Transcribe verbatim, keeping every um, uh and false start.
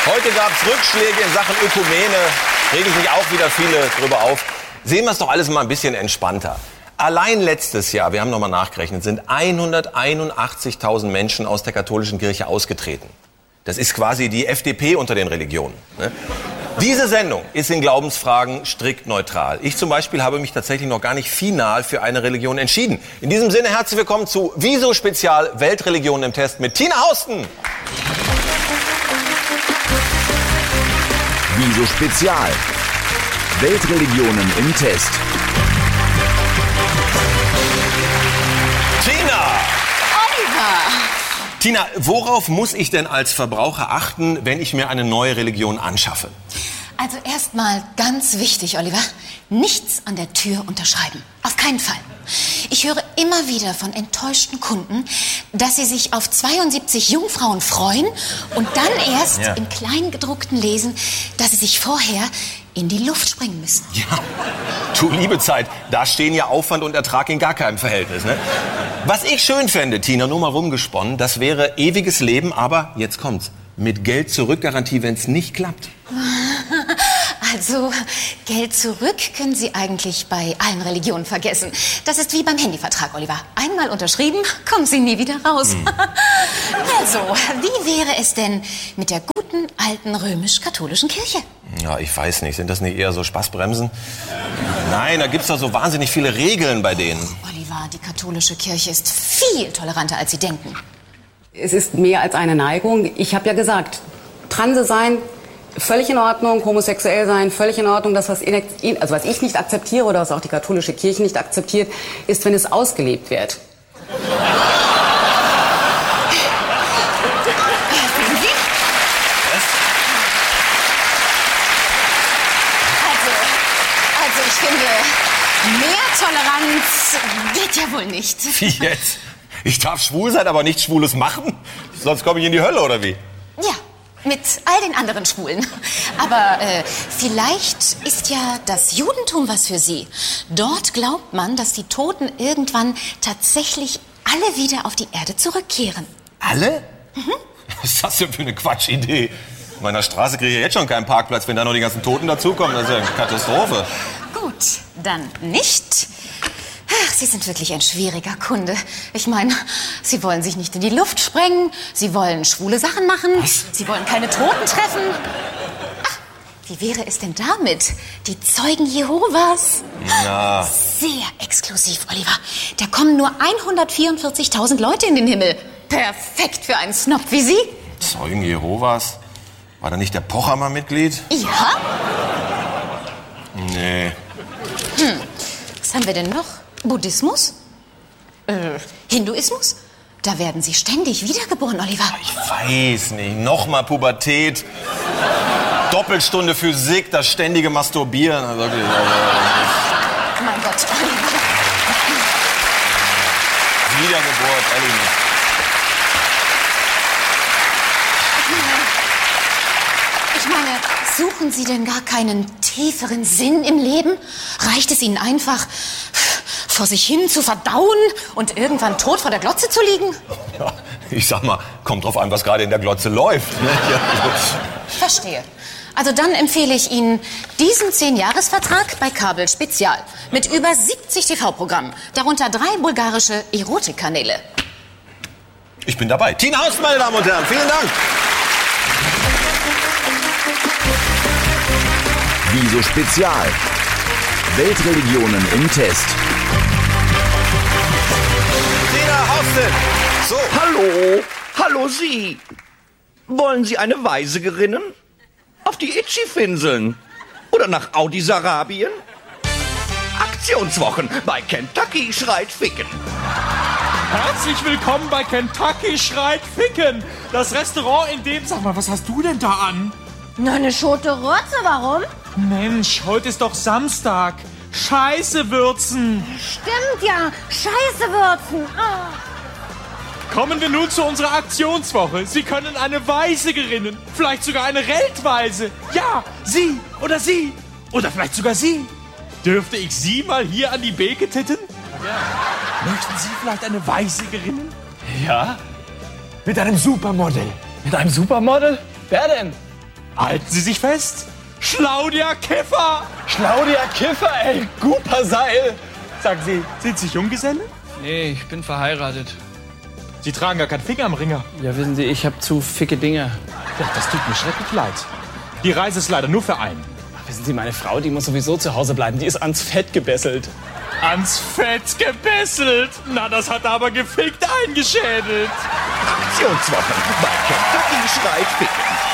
Heute gab es Rückschläge in Sachen Ökumene. Regen sich auch wieder viele drüber auf. Sehen wir es doch alles mal ein bisschen entspannter. Allein letztes Jahr, wir haben nochmal nachgerechnet, sind hunderteinundachtzigtausend Menschen aus der katholischen Kirche ausgetreten. Das ist quasi die F D P unter den Religionen. Ne? Diese Sendung ist in Glaubensfragen strikt neutral. Ich zum Beispiel habe mich tatsächlich noch gar nicht final für eine Religion entschieden. In diesem Sinne herzlich willkommen zu Wieso Spezial Weltreligionen im Test mit Tina Hausten. Wieso Spezial Weltreligionen im Test. Tina! Oliver! Tina, worauf muss ich denn als Verbraucher achten, wenn ich mir eine neue Religion anschaffe? Also erstmal ganz wichtig, Oliver, nichts an der Tür unterschreiben. Auf keinen Fall. Ich höre immer wieder von enttäuschten Kunden, dass sie sich auf zweiundsiebzig Jungfrauen freuen und dann erst ja. im Kleingedruckten lesen, dass sie sich vorher in die Luft springen müssen. Ja, du liebe Zeit, da stehen ja Aufwand und Ertrag in gar keinem Verhältnis, ne? Was ich schön fände, Tina, nur mal rumgesponnen, das wäre ewiges Leben, aber jetzt kommt's, mit Geld-Zurück-Garantie, wenn es nicht klappt. Also, Geld zurück können Sie eigentlich bei allen Religionen vergessen. Das ist wie beim Handyvertrag, Oliver. Einmal unterschrieben, kommen Sie nie wieder raus. Hm. Also, wie wäre es denn mit der guten alten römisch-katholischen Kirche? Ja, ich weiß nicht. Sind das nicht eher so Spaßbremsen? Nein, da gibt's doch so wahnsinnig viele Regeln bei denen. Oliver, die katholische Kirche ist viel toleranter, als Sie denken. Es ist mehr als eine Neigung. Ich habe ja gesagt, Transe sein, völlig in Ordnung, homosexuell sein, völlig in Ordnung. Das, was, in, also was ich nicht akzeptiere oder was auch die katholische Kirche nicht akzeptiert, ist, wenn es ausgelebt wird. Also ich finde, mehr Toleranz geht ja wohl nicht. Wie jetzt? Ich darf schwul sein, aber nichts Schwules machen? Sonst komme ich in die Hölle, oder wie? Ja, mit all den anderen Schwulen. Aber äh, vielleicht ist ja das Judentum was für Sie. Dort glaubt man, dass die Toten irgendwann tatsächlich alle wieder auf die Erde zurückkehren. Alle? Mhm. Was ist das denn für eine Quatschidee? In meiner Straße kriege ich jetzt schon keinen Parkplatz, wenn da noch die ganzen Toten dazukommen. Das ist ja eine Katastrophe. Gut, dann nicht. Ach, Sie sind wirklich ein schwieriger Kunde. Ich meine, Sie wollen sich nicht in die Luft sprengen, Sie wollen schwule Sachen machen, Was? Sie wollen keine Toten treffen. Ach, wie wäre es denn damit? Die Zeugen Jehovas? Na. Sehr exklusiv, Oliver. Da kommen nur hundertvierundvierzigtausend Leute in den Himmel. Perfekt für einen Snob wie Sie. Zeugen Jehovas? War da nicht der Pocher mal Mitglied? Ja? Nee. Hm, was haben wir denn noch? Buddhismus? Äh, Hinduismus? Da werden sie ständig wiedergeboren, Oliver. Ich weiß nicht. Nochmal Pubertät. Doppelstunde Physik, das ständige Masturbieren. Also wirklich, also, mein Gott, Oliver. Wiedergeburt, ehrlich nicht. Ich meine, suchen Sie denn gar keinen tieferen Sinn im Leben? Reicht es Ihnen einfach, vor sich hin zu verdauen und irgendwann tot vor der Glotze zu liegen? Ja, ich sag mal, kommt drauf an, was gerade in der Glotze läuft. Ne? Ja, also. Verstehe. Also dann empfehle ich Ihnen diesen zehn-Jahres-Vertrag bei Kabel Spezial. Mit über siebzig T V-Programmen, darunter drei bulgarische Erotikkanäle. Ich bin dabei. Tina Hausten, meine Damen und Herren, vielen Dank. Wieso Spezial Weltreligionen im Test. Tina Hausten. So. Hallo, hallo Sie. Wollen Sie eine Weise gerinnen? Auf die Itchy-Finseln? Oder nach Audi-Sarabien? Aktionswochen bei Kentucky schreit Ficken. Herzlich willkommen bei Kentucky schreit Ficken. Das Restaurant, in dem... Sag mal, was hast du denn da an? Na, eine Schote Rotze, warum? Mensch, heute ist doch Samstag. Scheiße würzen. Stimmt ja, Scheiße würzen. Oh. Kommen wir nun zu unserer Aktionswoche. Sie können eine Weise gerinnen. Vielleicht sogar eine Weltweise. Ja, Sie oder Sie. Oder vielleicht sogar Sie. Dürfte ich Sie mal hier an die Beke titten? Ja. Möchten Sie vielleicht eine Weise gerinnen? Ja. Mit einem Supermodel. Mit einem Supermodel? Wer denn? Halten Sie sich fest. Claudia Kiffer. Claudia Kiffer, ey, Guper Seil. Sagen Sie, sind Sie Junggeselle? Nee, ich bin verheiratet. Sie tragen gar keinen Finger am Ringer. Ja, wissen Sie, ich hab zu ficke Dinge. Ja, das tut mir schrecklich leid. Die Reise ist leider nur für einen. Ach, wissen Sie, meine Frau, die muss sowieso zu Hause bleiben. Die ist ans Fett gebesselt. Ans Fett gebesselt? Na, das hat er aber gefickt eingeschädelt. Aktionswoche bei Kentucky schreit Ficken.